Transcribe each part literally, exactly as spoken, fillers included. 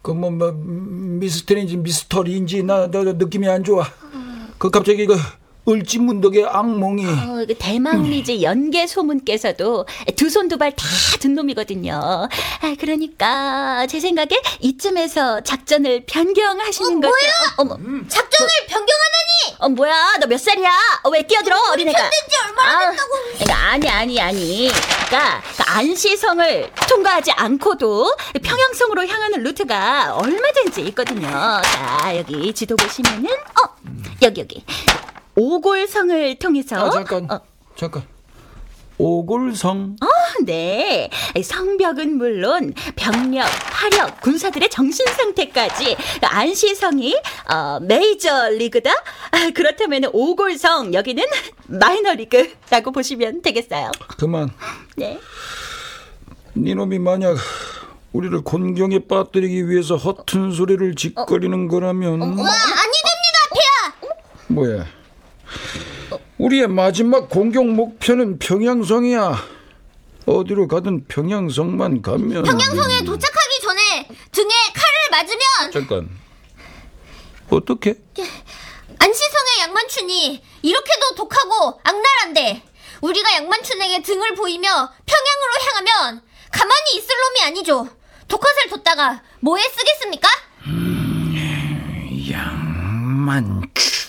그 뭐 뭐 미스터리인지 미스터리인지 나, 나 느낌이 안 좋아. 그 갑자기 그 을지문덕의 악몽이. 어, 그 대망리지 연개 소문께서도 두 손 두 발 다 든 놈이거든요. 아, 그러니까 제 생각에 이쯤에서 작전을 변경하시는 어, 것도. 뭐야? 어, 어머. 작전을 뭐, 변경하다니! 어 뭐야? 너 몇 살이야? 어, 왜 끼어들어 어린애가? 편된지 얼마나 아, 됐다고. 그러니까 아니 아니 아니. 그러니까 그 안시성을 통과하지 않고도 평양성으로 향하는 루트가 얼마든지 있거든요. 자 여기 지도 보시면은 어 여기 여기 오골성을 통해서. 아, 잠깐 어, 잠깐. 오골성. 어, 네. 성벽은 물론 병력, 화력, 군사들의 정신 상태까지 안시성이 어, 메이저 리그다. 아, 그렇다면 오골성 여기는 마이너 리그라고 보시면 되겠어요. 그만. 네. 니놈이 만약 우리를 곤경에 빠뜨리기 위해서 허튼 소리를 짓거리는 거라면. 와, 아니 됩니다, 폐하! 뭐야? 우리의 마지막 공격 목표는 평양성이야. 어디로 가든 평양성만 가면. 평양성에 도착하기 전에 등에 칼을 맞으면 잠깐. 어떻게? 안시성의 양만춘이 이렇게도 독하고 악랄한데 우리가 양만춘에게 등을 보이며 평양으로 향하면 가만히 있을 놈이 아니죠. 독화살 뒀다가 뭐에 쓰겠습니까? 음, 양만춘.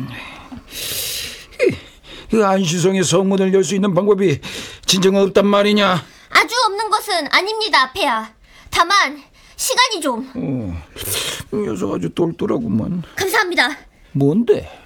그 안시성의 성문을 열 수 있는 방법이 진정 없단 말이냐? 아주 없는 것은 아닙니다, 폐하. 다만 시간이 좀. 어, 이 녀석 아주 똘똘하구만. 감사합니다. 뭔데?